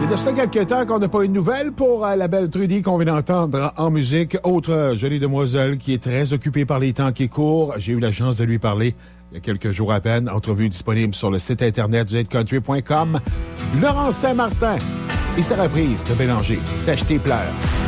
C'est de cela quelques temps qu'on n'a pas eu de nouvelles pour la belle Trudy qu'on vient d'entendre en musique. Autre jolie demoiselle qui est très occupée par les temps qui courent. J'ai eu la chance de lui parler il y a quelques jours à peine. Entrevue disponible sur le site internet du hitcountry.com. Laurent Saint-Martin et sa reprise de Bélanger, Sèche tes pleurs.